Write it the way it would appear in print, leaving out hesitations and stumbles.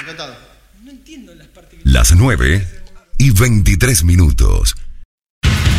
Acá está. No entiendo las partes que... Las 9:23.